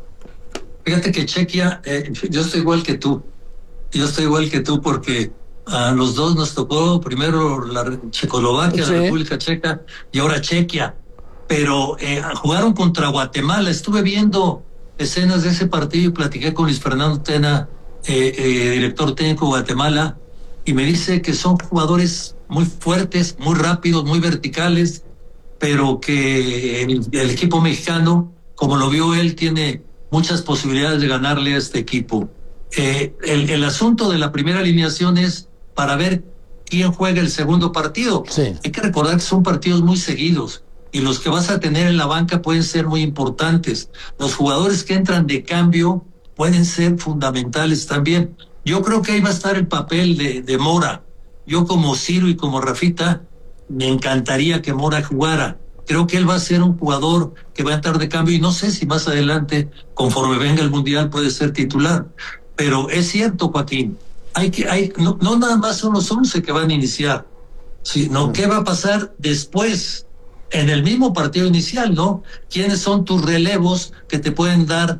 Fíjate que Chequia, eh, yo estoy igual que tú. Yo estoy igual que tú porque a los dos nos tocó primero la Checoslovaquia, sí. la República Checa, y ahora Chequia. Pero eh, jugaron contra Guatemala. Estuve viendo escenas de ese partido y platiqué con Luis Fernando Tena, eh, eh, director técnico de Guatemala, y me dice que son jugadores muy fuertes, muy rápidos, muy verticales, pero que el, el equipo mexicano, como lo vio él, tiene muchas posibilidades de ganarle a este equipo. Eh, el, el asunto de la primera alineación es para ver quién juega el segundo partido. Sí. Hay que recordar que son partidos muy seguidos y los que vas a tener en la banca pueden ser muy importantes. Los jugadores que entran de cambio pueden ser fundamentales también. Yo creo que ahí va a estar el papel de, de Mora. Yo como Ciro y como Rafita me encantaría que Mora jugara. Creo que él va a ser un jugador que va a entrar de cambio y no sé si más adelante, conforme venga el Mundial, puede ser titular. Pero es cierto, Joaquín, hay que, hay, no, no nada más son los once que van a iniciar, sino qué va a pasar después, en el mismo partido inicial, ¿no? ¿Quiénes son tus relevos que te pueden dar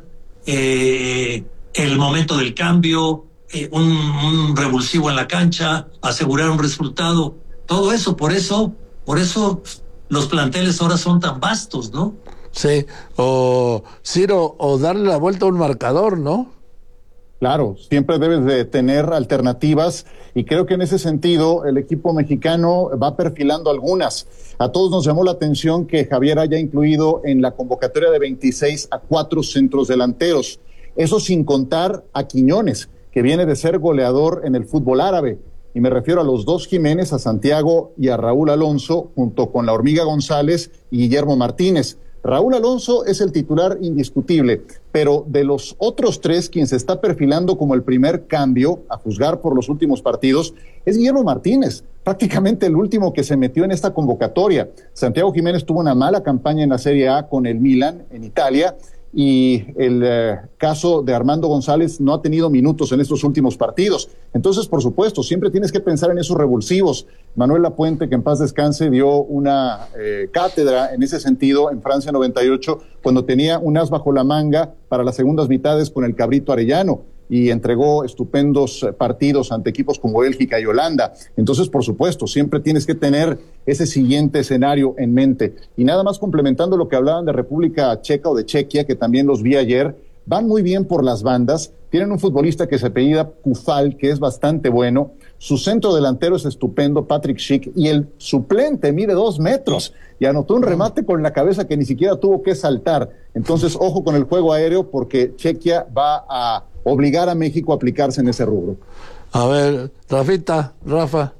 eh, el momento del cambio, eh, un, un revulsivo en la cancha, asegurar un resultado? Todo eso, por eso, por eso los planteles ahora son tan vastos, ¿no? Sí, o Ciro, o darle la vuelta a un marcador, ¿no? Claro, siempre debes de tener alternativas y creo que en ese sentido el equipo mexicano va perfilando algunas. A todos nos llamó la atención que Javier haya incluido en la convocatoria de veintiséis a cuatro centros delanteros. Eso sin contar a Quiñones, que viene de ser goleador en el fútbol árabe. y me refiero a los dos Jiménez, a Santiago y a Raúl Alonso, junto con la Hormiga González y Guillermo Martínez. Raúl Alonso es el titular indiscutible, pero de los otros tres, quien se está perfilando como el primer cambio, a juzgar por los últimos partidos, es Guillermo Martínez, prácticamente el último que se metió en esta convocatoria. Santiago Jiménez tuvo una mala campaña en la Serie A con el Milan, en Italia, y el eh, caso de Armando González no ha tenido minutos en estos últimos partidos. Entonces, por supuesto, siempre tienes que pensar en esos revulsivos. Manuel Lapuente, que en paz descanse, dio una eh, cátedra en ese sentido en Francia noventa y ocho, cuando tenía un as bajo la manga para las segundas mitades con el Cabrito Arellano, y entregó estupendos partidos ante equipos como Bélgica y Holanda. Entonces, por supuesto, siempre tienes que tener ese siguiente escenario en mente. Y nada más complementando lo que hablaban de República Checa o de Chequia, que también los vi ayer, van muy bien por las bandas, tienen un futbolista que se apellida Kufal, que es bastante bueno, su centro delantero es estupendo, Patrick Schick, y el suplente mide dos metros, y anotó un remate con la cabeza que ni siquiera tuvo que saltar. Entonces, ojo con el juego aéreo, porque Chequia va a obligar a México a aplicarse en ese rubro. A ver, Rafita, Rafa.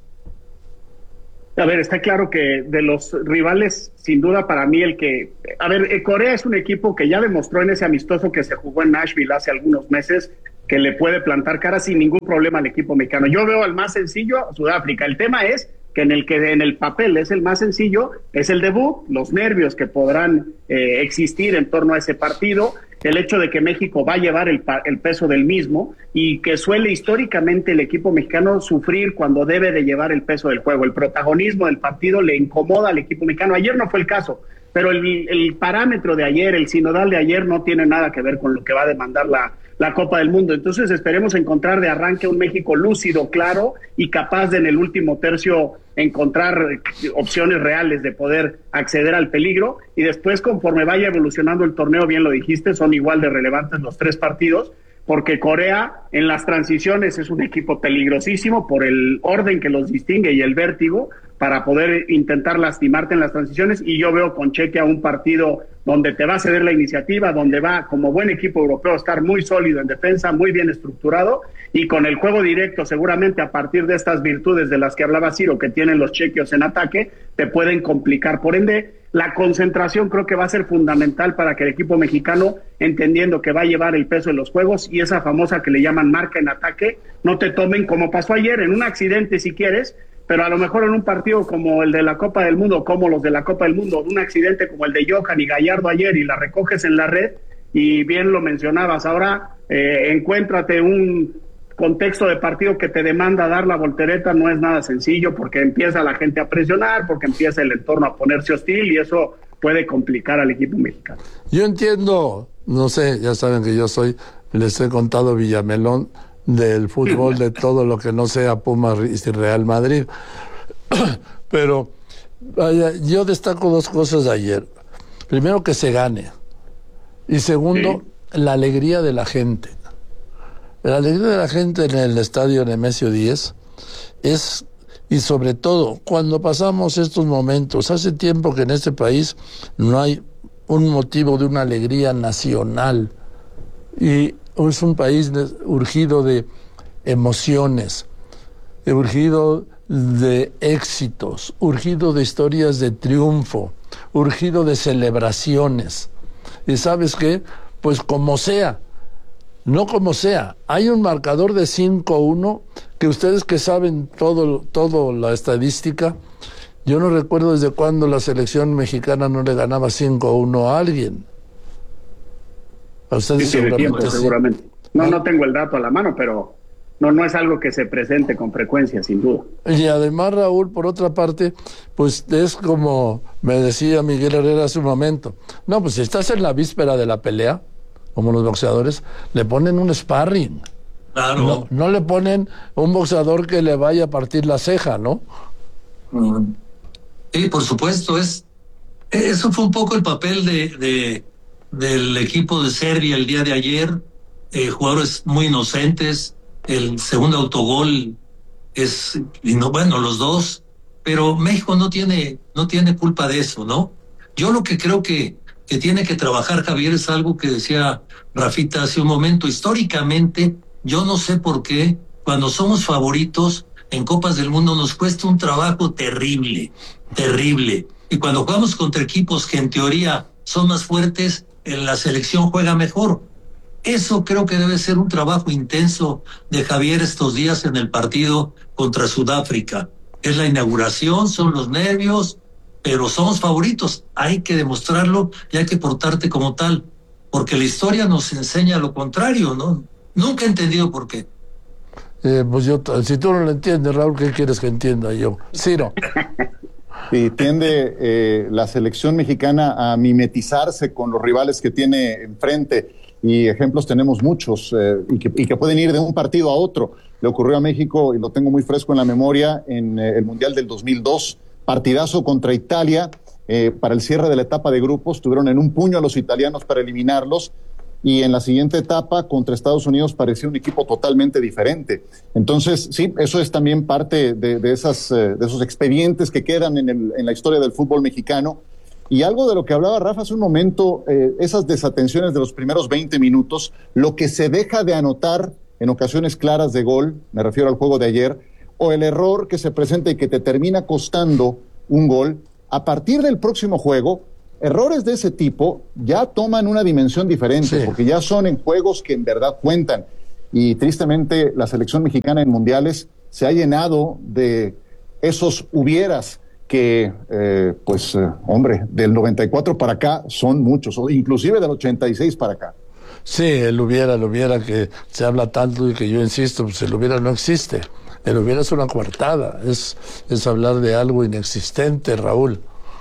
A ver, está claro que de los rivales, sin duda para mí el que... A ver, Corea es un equipo que ya demostró en ese amistoso que se jugó en Nashville hace algunos meses que le puede plantar cara sin ningún problema al equipo mexicano. Yo veo al más sencillo a Sudáfrica. El tema es que en el que en el papel es el más sencillo, es el debut, los nervios que podrán eh, existir en torno a ese partido, el hecho de que México va a llevar el, el peso del mismo y que suele históricamente el equipo mexicano sufrir cuando debe de llevar el peso del juego. El protagonismo del partido le incomoda al equipo mexicano. Ayer no fue el caso, pero el, el parámetro de ayer, el sinodal de ayer no tiene nada que ver con lo que va a demandar la, la Copa del Mundo. Entonces esperemos encontrar de arranque un México lúcido, claro y capaz de en el último tercio encontrar opciones reales de poder acceder al peligro, y después conforme vaya evolucionando el torneo, bien lo dijiste, son igual de relevantes los tres partidos, porque Corea en las transiciones es un equipo peligrosísimo por el orden que los distingue y el vértigo para poder intentar lastimarte en las transiciones, y yo veo con Chequia un partido donde te va a ceder la iniciativa, donde va como buen equipo europeo a estar muy sólido en defensa, muy bien estructurado, y con el juego directo seguramente a partir de estas virtudes de las que hablaba Ciro que tienen los chequios en ataque, te pueden complicar. Por ende, la concentración creo que va a ser fundamental para que el equipo mexicano, entendiendo que va a llevar el peso de los juegos y esa famosa que le llaman marca en ataque, no te tomen como pasó ayer, en un accidente si quieres, pero a lo mejor en un partido como el de la Copa del Mundo, como los de la Copa del Mundo, un accidente como el de Johan y Gallardo ayer y la recoges en la red, y bien lo mencionabas, ahora eh, encuéntrate un contexto de partido que te demanda dar la voltereta, no es nada sencillo, porque empieza la gente a presionar, porque empieza el entorno a ponerse hostil, y eso puede complicar al equipo mexicano. Yo entiendo, no sé, ya saben que yo soy, les he contado Villamelón del fútbol, de todo lo que no sea Pumas y Real Madrid, pero vaya, yo destaco dos cosas de ayer. Primero, que se gane, y segundo, sí, la alegría de la gente. La alegría de la gente en el estadio Nemesio diez es, y sobre todo, cuando pasamos estos momentos, hace tiempo que en este país no hay un motivo de una alegría nacional, y es un país urgido de emociones, urgido de éxitos, urgido de historias de triunfo, urgido de celebraciones. ¿Y sabes qué? Pues como sea, no como sea, hay un marcador de cinco uno que ustedes que saben todo, todo la estadística, yo no recuerdo desde cuándo la selección mexicana no le ganaba cinco uno a alguien. A ustedes sí, seguramente, tiempo, sí. seguramente. No, no tengo el dato a la mano, pero no, no es algo que se presente con frecuencia, sin duda. Y además, Raúl, por otra parte, pues es como me decía Miguel Herrera hace un momento. No, pues si estás en la víspera de la pelea, como los boxeadores, le ponen un sparring. Claro. No, no le ponen un boxeador que le vaya a partir la ceja, ¿no? Mm. Sí, por supuesto, es eso fue un poco el papel de, de del equipo de Serbia el día de ayer, eh, jugadores muy inocentes, el segundo autogol es, y no, bueno, los dos, pero México no tiene, no tiene culpa de eso, ¿no? Yo lo que creo que, que tiene que trabajar Javier es algo que decía Rafita hace un momento, históricamente, yo no sé por qué, cuando somos favoritos, en Copas del Mundo nos cuesta un trabajo terrible, terrible. Y cuando jugamos contra equipos que en teoría son más fuertes, en la selección juega mejor. Eso creo que debe ser un trabajo intenso de Javier estos días en el partido contra Sudáfrica. Es la inauguración, son los nervios, pero somos favoritos. Hay que demostrarlo y hay que portarte como tal, porque la historia nos enseña lo contrario, ¿no? Nunca he entendido por qué. Eh, pues yo, si tú no lo entiendes, Raúl, ¿qué quieres que entienda yo? Ciro. Sí, tiende eh, la selección mexicana a mimetizarse con los rivales que tiene enfrente, y ejemplos tenemos muchos, eh, y, que, y que pueden ir de un partido a otro. Le ocurrió a México, y lo tengo muy fresco en la memoria, en eh, el Mundial del dos mil dos, partidazo contra Italia, eh, para el cierre de la etapa de grupos, tuvieron en un puño a los italianos para eliminarlos, y en la siguiente etapa contra Estados Unidos parecía un equipo totalmente diferente. Entonces, sí, eso es también parte de, de, esas, eh, de esos expedientes que quedan en, el, en la historia del fútbol mexicano. Y algo de lo que hablaba Rafa hace un momento, eh, esas desatenciones de los primeros veinte minutos, lo que se deja de anotar en ocasiones claras de gol, me refiero al juego de ayer, o el error que se presenta y que te termina costando un gol, a partir del próximo juego, errores de ese tipo ya toman una dimensión diferente, sí, porque ya son en juegos que en verdad cuentan. Y tristemente la selección mexicana en mundiales se ha llenado de esos hubieras que, eh, pues, eh, hombre, del noventa y cuatro para acá son muchos, o inclusive del ochenta y seis para acá. Sí, el hubiera, el hubiera que se habla tanto y que yo insisto, pues el hubiera no existe. El hubiera es una coartada, es, es hablar de algo inexistente, Raúl.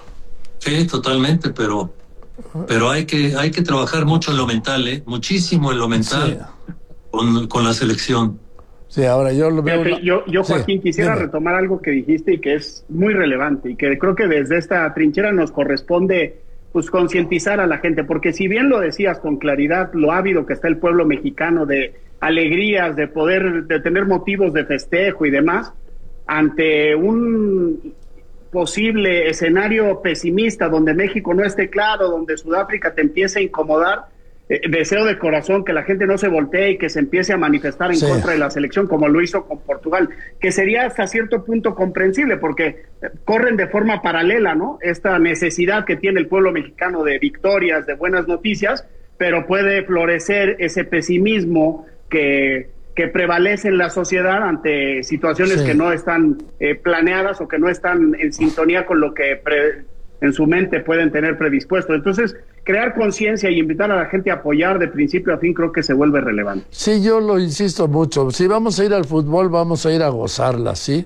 Sí, totalmente, pero pero hay que hay que trabajar mucho en lo mental, ¿eh? Muchísimo en lo mental, sí, con, con la selección. Sí, ahora yo lo veo... Fíjate, yo, yo, Joaquín, sí, quisiera dime. retomar algo que dijiste y que es muy relevante y que creo que desde esta trinchera nos corresponde pues concientizar a la gente, porque si bien lo decías con claridad, lo ávido que está el pueblo mexicano de alegrías, de poder, de tener motivos de festejo y demás, ante un posible escenario pesimista donde México no esté claro, donde Sudáfrica te empiece a incomodar, eh, deseo de corazón que la gente no se voltee y que se empiece a manifestar en sí. contra de la selección como lo hizo con Portugal, que sería hasta cierto punto comprensible porque corren de forma paralela, ¿no? Esta necesidad que tiene el pueblo mexicano de victorias, de buenas noticias, pero puede florecer ese pesimismo que que prevalece en la sociedad ante situaciones sí. que no están eh, planeadas o que no están en sintonía con lo que pre, en su mente pueden tener predispuesto. Entonces, crear conciencia y invitar a la gente a apoyar de principio a fin creo que se vuelve relevante. Sí, yo lo insisto mucho. Si vamos a ir al fútbol, vamos a ir a gozarla, ¿sí?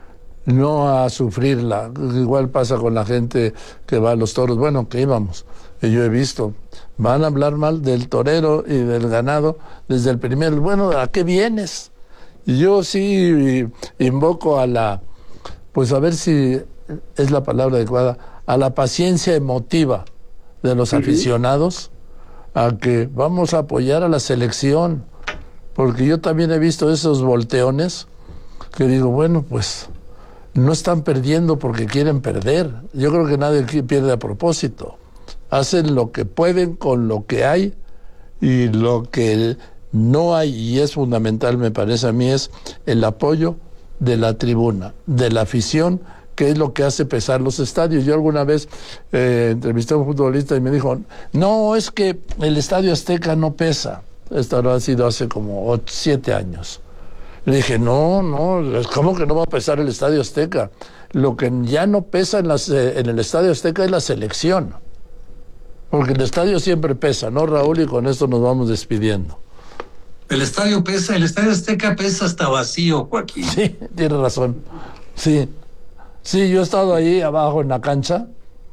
No a sufrirla. Igual pasa con la gente que va a los toros. Bueno, que íbamos. Yo he visto, van a hablar mal del torero y del ganado desde el primer, bueno, ¿a qué vienes? Y yo sí invoco a la, pues a ver si es la palabra adecuada, a la paciencia emotiva de los uh-huh. aficionados, a que vamos a apoyar a la selección, porque yo también he visto esos volteones que digo, bueno, pues no están perdiendo porque quieren perder, yo creo que nadie pierde a propósito. Hacen lo que pueden con lo que hay y lo que no hay, y es fundamental, me parece a mí, es el apoyo de la tribuna, de la afición, que es lo que hace pesar los estadios. Yo alguna vez eh, entrevisté a un futbolista y me dijo, no, es que el Estadio Azteca no pesa. Esto ha sido hace como ocho, siete años. Le dije, no, no, ¿cómo que no va a pesar el Estadio Azteca? Lo que ya no pesa en, las, eh, en el Estadio Azteca es la selección. Porque el estadio siempre pesa, ¿no, Raúl? Y con esto nos vamos despidiendo. El estadio pesa, el Estadio Azteca pesa hasta vacío, Joaquín. Sí, tiene razón. Sí, sí, yo he estado ahí abajo en la cancha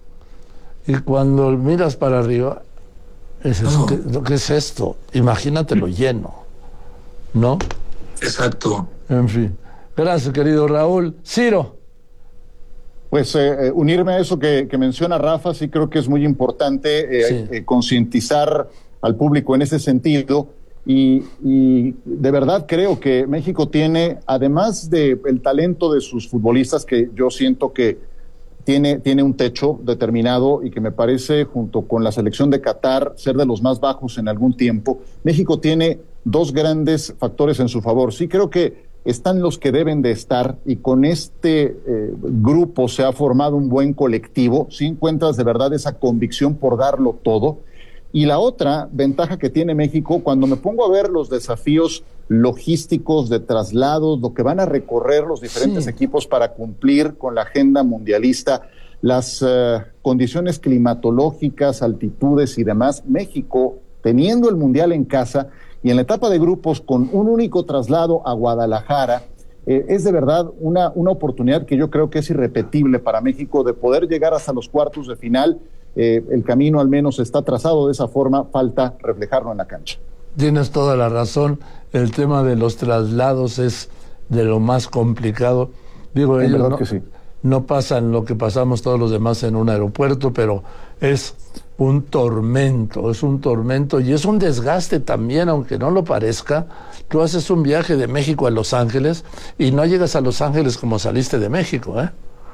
y cuando miras para arriba, dices, no. ¿qué, ¿qué es esto? Imagínatelo lleno, ¿no? Exacto. En fin. Gracias, querido Raúl. Ciro. Pues eh, unirme a eso que, que menciona Rafa, sí creo que es muy importante eh, sí. eh, concientizar al público en ese sentido y, y de verdad creo que México tiene, además de el talento de sus futbolistas, que yo siento que tiene, tiene un techo determinado y que me parece, junto con la selección de Qatar, ser de los más bajos en algún tiempo, México tiene dos grandes factores en su favor. Sí creo que están los que deben de estar y con este eh, grupo se ha formado un buen colectivo, si encuentras de verdad esa convicción por darlo todo. Y la otra ventaja que tiene México, cuando me pongo a ver los desafíos logísticos de traslados, lo que van a recorrer los diferentes sí. equipos para cumplir con la agenda mundialista, las uh, condiciones climatológicas, altitudes y demás, México, teniendo el Mundial en casa y en la etapa de grupos con un único traslado a Guadalajara, eh, es de verdad una, una oportunidad que yo creo que es irrepetible para México de poder llegar hasta los cuartos de final. Eh, el camino al menos está trazado de esa forma, falta reflejarlo en la cancha. Tienes toda la razón, el tema de los traslados es de lo más complicado. Digo, en ellos verdad no, que sí. no pasan lo que pasamos todos los demás en un aeropuerto, pero es un tormento, es un tormento y es un desgaste también, aunque no lo parezca. Tú haces un viaje de México a Los Ángeles y no llegas a Los Ángeles como saliste de México, ¿eh?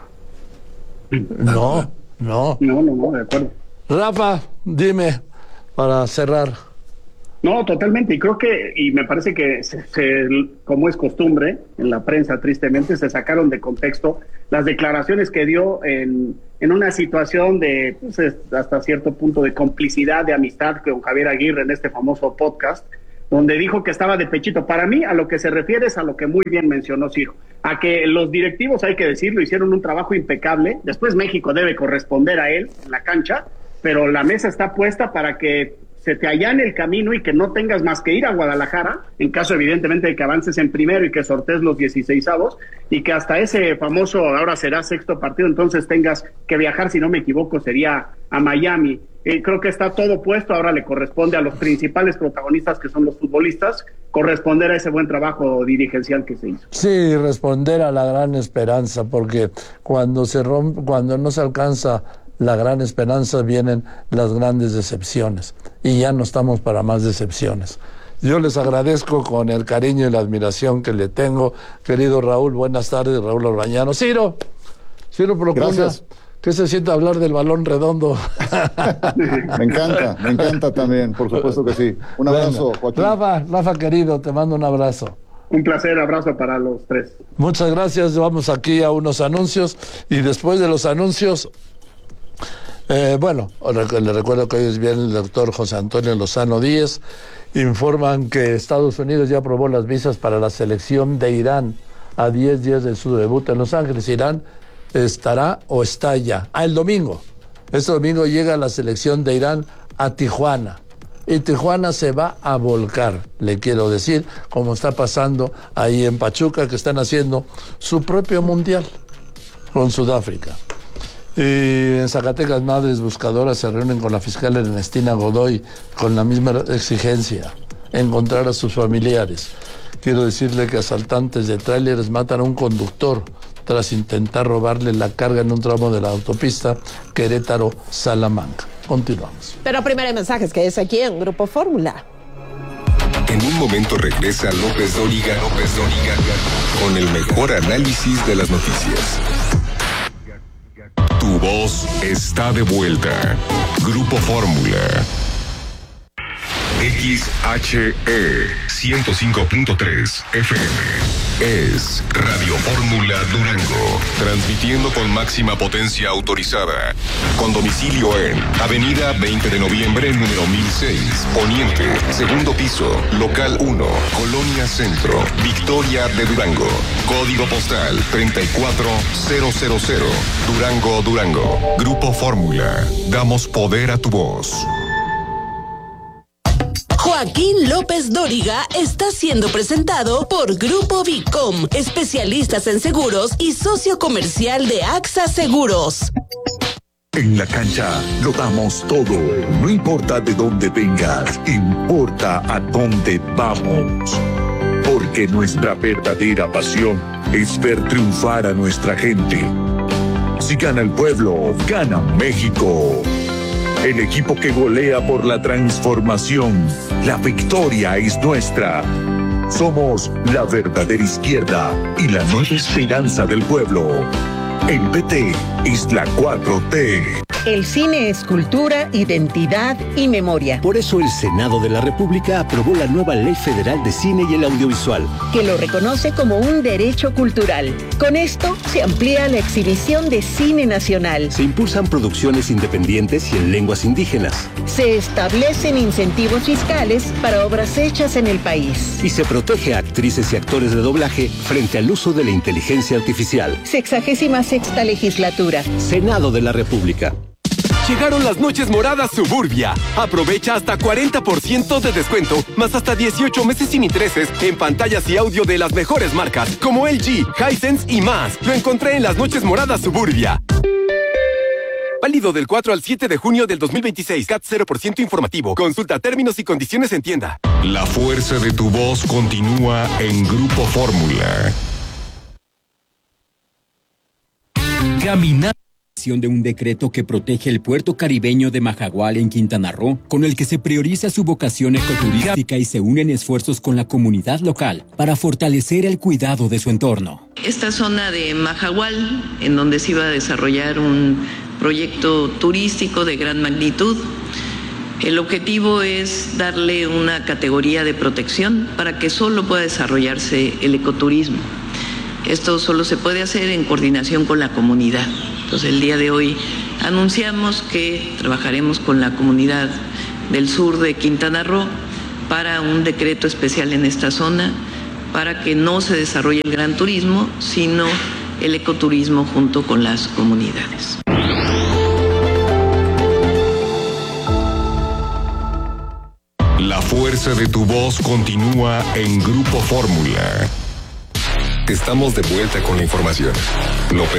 No, no. No, no, no, de acuerdo. Rafa, dime, para cerrar. No, totalmente, y creo que, y me parece que, se, se, como es costumbre en la prensa, tristemente, se sacaron de contexto las declaraciones que dio en, en una situación de, pues, hasta cierto punto de complicidad, de amistad con Javier Aguirre en este famoso podcast, donde dijo que estaba de pechito. Para mí, a lo que se refiere es a lo que muy bien mencionó Ciro, a que los directivos, hay que decirlo, hicieron un trabajo impecable. Después México debe corresponder a él en la cancha, pero la mesa está puesta para que se te allane el camino y que no tengas más que ir a Guadalajara, en caso evidentemente de que avances en primero y que sortees los dieciseisavos, y que hasta ese famoso, ahora será sexto partido, entonces tengas que viajar, si no me equivoco, sería a Miami. Eh, creo que está todo puesto, ahora le corresponde a los principales protagonistas, que son los futbolistas, corresponder a ese buen trabajo dirigencial que se hizo. Sí, responder a la gran esperanza, porque cuando se rompe, cuando no se alcanza la gran esperanza, vienen las grandes decepciones, y ya no estamos para más decepciones. Yo les agradezco con el cariño y la admiración que le tengo, querido Raúl. Buenas tardes, Raúl Orbañano. Ciro, Ciro Procuna, ¿qué se siente hablar del balón redondo? Me encanta, me encanta también, por supuesto que sí. Un abrazo, bueno, Joaquín. Rafa, Rafa querido, te mando un abrazo. Un placer, abrazo para los tres. Muchas gracias, vamos aquí a unos anuncios, y después de los anuncios... Eh, bueno, le recuerdo que hoy es bien el doctor José Antonio Lozano Díez. Informan que Estados Unidos ya aprobó las visas para la selección de Irán a diez días de su debut en Los Ángeles. Irán estará o está ya. Ah, el domingo. Este domingo llega la selección de Irán a Tijuana. Y Tijuana se va a volcar, le quiero decir, como está pasando ahí en Pachuca, que están haciendo su propio mundial con Sudáfrica. Y en Zacatecas, madres buscadoras se reúnen con la fiscal Ernestina Godoy con la misma exigencia, encontrar a sus familiares. Quiero decirle que asaltantes de tráileres matan a un conductor tras intentar robarle la carga en un tramo de la autopista Querétaro-Salamanca. Continuamos. Pero primero hay mensajes que es aquí en Grupo Fórmula. En un momento regresa López Dóriga, López Dóriga con el mejor análisis de las noticias. Tu voz está de vuelta. Grupo Fórmula. X H E ciento cinco punto tres F M es Radio Fórmula Durango, transmitiendo con máxima potencia autorizada, con domicilio en Avenida veinte de noviembre, número mil seis, Poniente, segundo piso, local uno, Colonia Centro, Victoria de Durango, código postal treinta y cuatro mil, Durango, Durango. Grupo Fórmula, damos poder a tu voz. Joaquín López Dóriga está siendo presentado por Grupo Vicom, especialistas en seguros y socio comercial de AXA Seguros. En la cancha lo damos todo. No importa de dónde vengas, importa a dónde vamos. Porque nuestra verdadera pasión es ver triunfar a nuestra gente. Si gana el pueblo, gana México. El equipo que golea por la transformación. La victoria es nuestra. Somos la verdadera izquierda y la nueva esperanza del pueblo. El P T es la cuatro T. El cine es cultura, identidad y memoria. Por eso el Senado de la República aprobó la nueva Ley Federal de Cine y el Audiovisual, que lo reconoce como un derecho cultural. Con esto se amplía la exhibición de cine nacional. Se impulsan producciones independientes y en lenguas indígenas. Se establecen incentivos fiscales para obras hechas en el país. Y se protege a actrices y actores de doblaje frente al uso de la inteligencia artificial. Sexagésima sexta legislatura. Senado de la República. Llegaron las noches moradas Suburbia. Aprovecha hasta cuarenta por ciento de descuento, más hasta dieciocho meses sin intereses en pantallas y audio de las mejores marcas, como L G, Hisense y más. Lo encontré en las noches moradas Suburbia. Válido del cuatro al siete de junio del dos mil veintiséis. C A T cero por ciento informativo. Consulta términos y condiciones en tienda. La fuerza de tu voz continúa en Grupo Fórmula. Caminar de un decreto que protege el puerto caribeño de Majagual en Quintana Roo, con el que se prioriza su vocación ecoturística y se unen esfuerzos con la comunidad local para fortalecer el cuidado de su entorno. Esta zona de Majagual, en donde se iba a desarrollar un proyecto turístico de gran magnitud, el objetivo es darle una categoría de protección para que solo pueda desarrollarse el ecoturismo. Esto solo se puede hacer en coordinación con la comunidad. Entonces, el día de hoy anunciamos que trabajaremos con la comunidad del sur de Quintana Roo para un decreto especial en esta zona para que no se desarrolle el gran turismo, sino el ecoturismo junto con las comunidades. La fuerza de tu voz continúa en Grupo Fórmula. Estamos de vuelta con la información. López